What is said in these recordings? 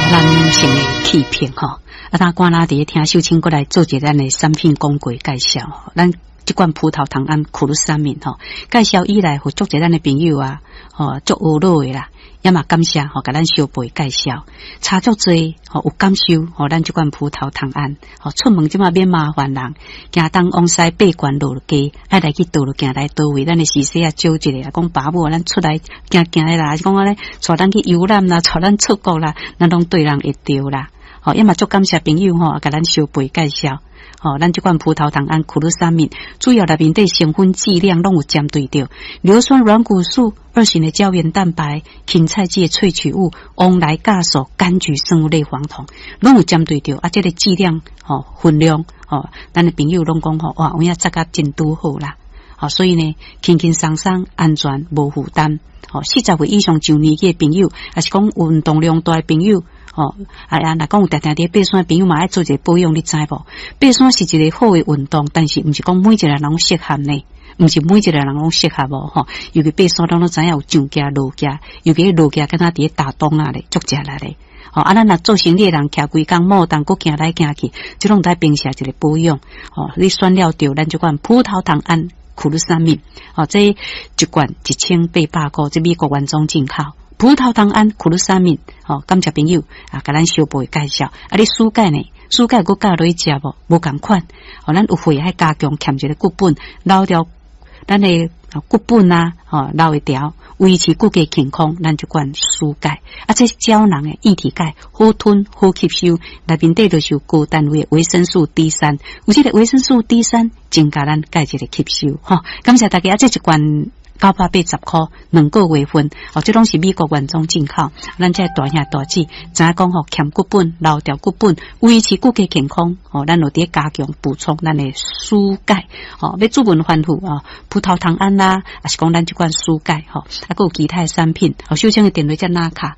咱性的气片吼，咱关哪伫听秀清过来做一咱的产品广告介绍，咱这款葡萄糖胺苦鲁沙敏吼，介绍以来，互足侪咱的朋友啊，足有乐的啦。也嘛感谢甲咱小辈介绍，差足侪有感受咱这款葡萄糖胺出门即嘛免麻烦人，行东往西八关路街，爱来去倒路行来倒位，咱的时势啊少一个，讲爸母咱出来行的啦，讲咧带咱去游览啦，带咱出国啦，咱拢对人会着啦。也嘛足感谢朋友甲咱小辈介绍。咱这款葡萄糖胺苦鲁沙敏主要内面的成分剂量拢有针对着硫酸软骨素、二型的胶原蛋白、芹菜剂的萃取物、翁来酵素、柑橘生物类黄酮，拢有针对着这个剂量分量咱的朋友拢讲哇，有影扎甲真拄好啦。所以呢，轻轻松松、安全、无负担。40岁以上上年纪的朋友，还是讲运动量大的朋友。若讲有定定伫爬山的朋友嘛，爱做一个保养，你知无？爬山是一个好的运动，但是毋是讲每一个人拢适合呢，毋是每一个人拢适合无尤其爬山，咱都知影有上架、落架，尤其落架，敢若伫打洞啊咧，足食力咧。咱若做生意的人，徛规工莫当，佫行来行去，即拢在平时一个保养。你选了着咱这款葡萄糖胺苦鲁沙敏，这一罐1800块，这美国原装进口。葡萄糖胺苦鲁沙敏，感谢朋友甲咱小辈介绍。你暑假呢？暑假佫加落去食无共款。咱有血爱加强，欠一个骨本，留掉咱的骨本啊，留会条，维持骨骼健康。咱就管暑钙，这胶囊的液体钙好吞好吸收，内面底就是有高单位的维生素 D3，有这个维生素 D3增加咱钙质的吸收。感谢大家，这一罐。980块，2个月份，这拢是美国原装进口。咱这大兄大姐，知影讲欠骨本，留掉骨本，维持骨骼健康。咱有伫加强补充咱的蔬钙。要主文丰富葡萄糖胺啦，还是讲咱这款蔬钙还有其他的产品。首先的电话叫哪卡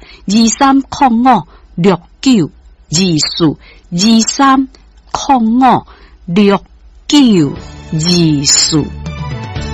？2305692423056924。